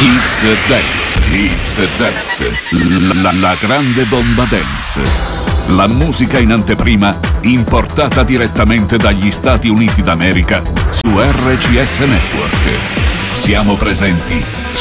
It's Dance, la grande bomba dance. La musica in anteprima importata direttamente dagli Stati Uniti d'America su RCS Network. Siamo presenti